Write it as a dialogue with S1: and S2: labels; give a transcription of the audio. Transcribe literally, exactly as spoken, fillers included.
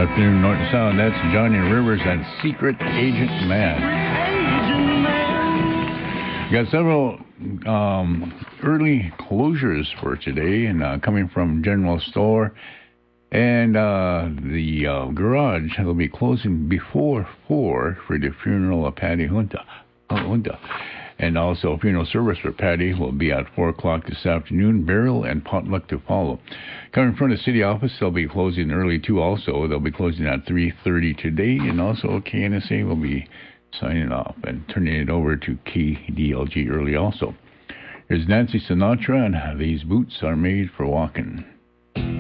S1: afternoon, North and South. That's Johnny Rivers and Secret Agent Man. We got several um, early closures for today, and uh, coming from General Store and uh, the uh, garage. They'll be closing before four for the funeral of Patty Junta. Junta. And also, funeral service for Patty will be at four o'clock this afternoon. Burial and potluck to follow. Coming from the city office, they'll be closing early, too, also. They'll be closing at three thirty today. And also, K N S A will be signing off and turning it over to K D L G early, also. Here's Nancy Sinatra, and these boots are made for walking.